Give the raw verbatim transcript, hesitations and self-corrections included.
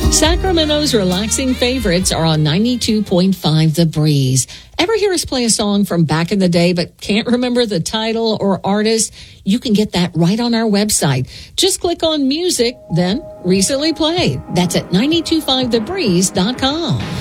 Sacramento's relaxing favorites are on ninety-two point five The Breeze. Ever hear us play a song from back in the day but can't remember the title or artist? You can get that right on our website. Just click on music, then recently played. That's at nine two five the breeze dot com.